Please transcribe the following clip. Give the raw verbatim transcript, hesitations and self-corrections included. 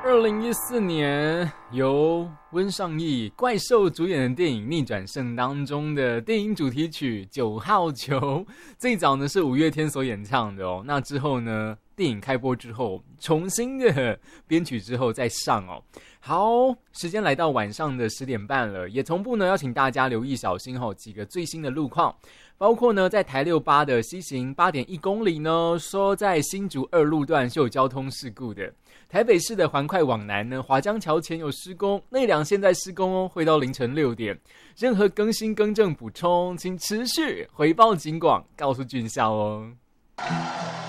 二零一四年由温尚义怪兽主演的电影《逆转胜》当中的电影主题曲《九号球》，最早呢是五月天所演唱的哦。那之后呢，电影开播之后，重新的编曲之后再上哦。好，时间来到晚上的十点半了，也同步呢要请大家留意小心哦几个最新的路况。包括呢，在台六八的西行八点一公里呢，说在新竹二路段是有交通事故的。台北市的环快往南呢，华江桥前有施工，内两线在施工哦，会到凌晨六点。任何更新更正补充，请持续回报警广，告诉俊孝哦。